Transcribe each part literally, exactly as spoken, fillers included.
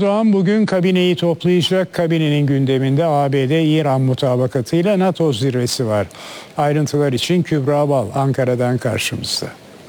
Erdoğan bugün kabineyi toplayacak. Kabinenin gündeminde A B D-İran mutabakatıyla NATO zirvesi var. Ayrıntılar için Kübra Bal Ankara'dan karşımızda.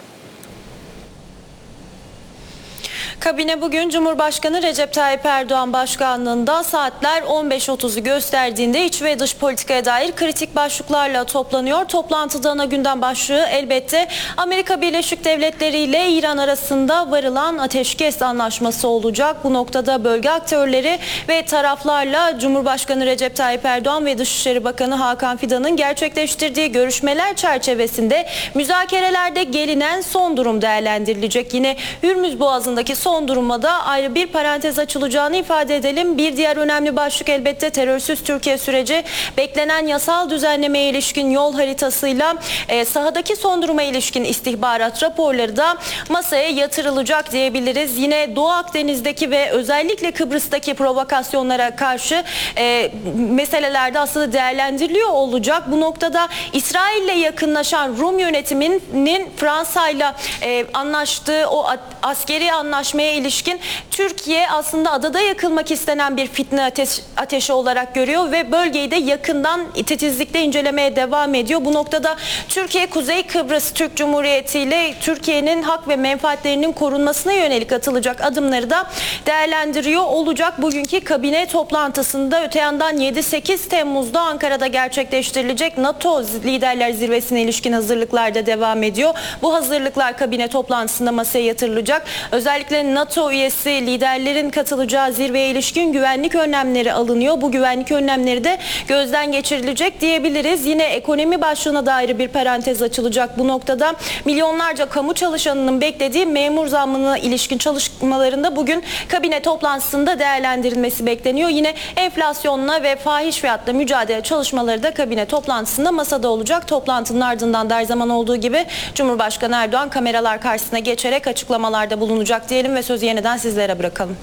Kabine bugün Cumhurbaşkanı Recep Tayyip Erdoğan başkanlığında saatler on beş otuzu gösterdiğinde iç ve dış politikaya dair kritik başlıklarla toplanıyor. Toplantıda ana gündem başlığı elbette Amerika Birleşik Devletleri ile İran arasında varılan ateşkes anlaşması olacak. Bu noktada bölge aktörleri ve taraflarla Cumhurbaşkanı Recep Tayyip Erdoğan ve Dışişleri Bakanı Hakan Fidan'ın gerçekleştirdiği görüşmeler çerçevesinde müzakerelerde gelinen son durum değerlendirilecek. Yine Hürmüz Boğazı'ndaki son Son duruma da ayrı bir parantez açılacağını ifade edelim. Bir diğer önemli başlık elbette terörsüz Türkiye süreci. Beklenen yasal düzenlemeye ilişkin yol haritasıyla e, sahadaki son duruma ilişkin istihbarat raporları da masaya yatırılacak diyebiliriz. Yine Doğu Akdeniz'deki ve özellikle Kıbrıs'taki provokasyonlara karşı e, meselelerde aslında değerlendiriliyor olacak. Bu noktada İsrail'le yakınlaşan Rum yönetiminin Fransa'yla e, anlaştığı o askeri anlaşmaya ilişkin Türkiye aslında adada yakılmak istenen bir fitne ateş, ateşi olarak görüyor ve bölgeyi de yakından titizlikle incelemeye devam ediyor. Bu noktada Türkiye Kuzey Kıbrıs Türk Cumhuriyeti ile Türkiye'nin hak ve menfaatlerinin korunmasına yönelik atılacak adımları da değerlendiriyor olacak. Bugünkü kabine toplantısında öte yandan yedi sekiz Temmuz'da Ankara'da gerçekleştirilecek NATO Liderler Zirvesi'ne ilişkin hazırlıklar da devam ediyor. Bu hazırlıklar kabine toplantısında masaya yatırılacak. Özellikle NATO üyesi liderlerin katılacağı zirveye ilişkin güvenlik önlemleri alınıyor. Bu güvenlik önlemleri de gözden geçirilecek diyebiliriz. Yine ekonomi başlığına dair bir parantez açılacak. Bu noktada milyonlarca kamu çalışanının beklediği memur zammına ilişkin çalışmalarında bugün kabine toplantısında değerlendirilmesi bekleniyor. Yine enflasyonla ve fahiş fiyatla mücadele çalışmaları da kabine toplantısında masada olacak. Toplantının ardından da her zaman olduğu gibi Cumhurbaşkanı Erdoğan kameralar karşısına geçerek açıklamalarda bulunacak diyelim ve sözü yeniden sizlere bırakalım.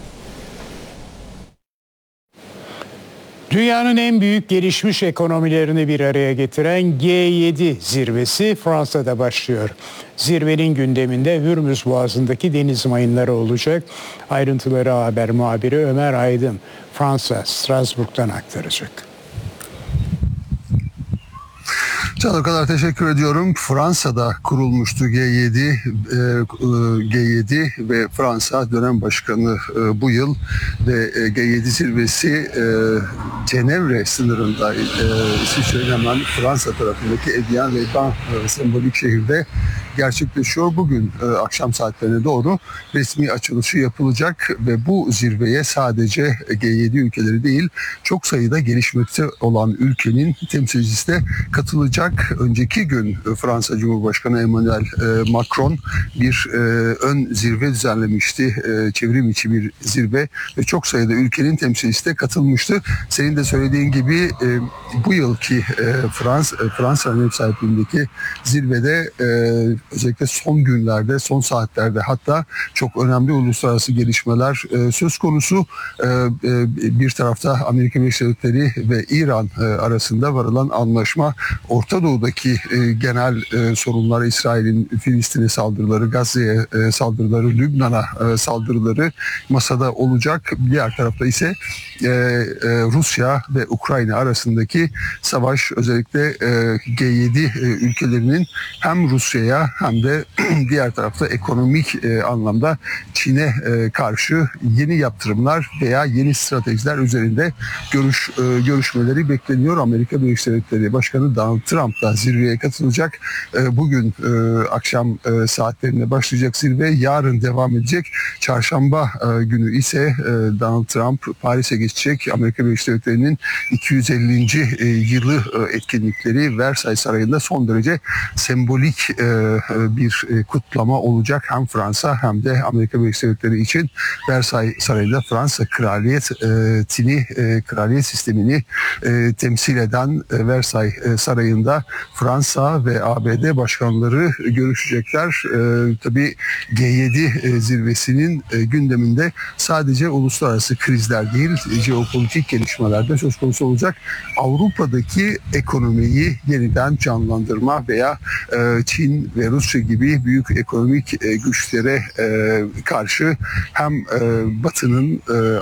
Dünyanın en büyük gelişmiş ekonomilerini bir araya getiren G yedi zirvesi Fransa'da başlıyor. Zirvenin gündeminde Hürmüz Boğazı'ndaki deniz mayınları olacak. Ayrıntıları haber muhabiri Ömer Aydın Fransa Strasbourg'dan aktaracak. Can, o kadar teşekkür ediyorum. Fransa'da kurulmuştu G yedi, G yedi ve Fransa dönem başkanı bu yıl ve G yedi zirvesi Cenevre sınırında İsviçre'nin hemen Fransa tarafındaki Evian-les-Bains sembolik şehirde gerçekleşiyor. Bugün akşam saatlerine doğru resmi açılışı yapılacak ve bu zirveye sadece G yedi ülkeleri değil çok sayıda gelişmekte olan ülkenin temsilcisi de katılacak. Önceki gün Fransa Cumhurbaşkanı Emmanuel Macron bir ön zirve düzenlemişti. Çevrim içi bir zirve ve çok sayıda ülkenin temsilcisi de katılmıştı. Senin de söylediğin gibi bu yılki Fransa Fransa'nın ev sahipliğindeki zirvede özellikle son günlerde, son saatlerde hatta çok önemli uluslararası gelişmeler söz konusu. Bir tarafta Amerika Birleşik Devletleri ve İran arasında varılan anlaşma, Orta Doğu'daki genel sorunlar, İsrail'in Filistin'e saldırıları, Gazze'ye saldırıları, Lübnan'a saldırıları masada olacak. Diğer tarafta ise Rusya ve Ukrayna arasındaki savaş, özellikle G yedi ülkelerinin hem Rusya'ya hem de diğer tarafta ekonomik anlamda Çin'e karşı yeni yaptırımlar veya yeni stratejiler üzerinde görüş görüşmeleri bekleniyor. Amerika Birleşik Devletleri Başkanı Donald Trump da zirveye katılacak. Bugün akşam saatlerinde başlayacak zirve yarın devam edecek. Çarşamba günü ise Donald Trump Paris'e geçecek. Amerika Birleşik Devletleri'nin iki yüz ellinci yılı etkinlikleri Versailles Sarayı'nda son derece sembolik bir kutlama olacak. Hem Fransa hem de Amerika Birleşik Devletleri için Versailles Sarayı'nda Fransa kraliyetini, kraliyet sistemini temsil eden Versailles Sarayı'nda Fransa ve A B D başkanları görüşecekler. Tabii G yedi zirvesinin gündeminde sadece uluslararası krizler değil, jeopolitik gelişmeler de söz konusu olacak. Avrupa'daki ekonomiyi yeniden canlandırma veya Çin ve Rusya gibi büyük ekonomik güçlere karşı hem Batı'nın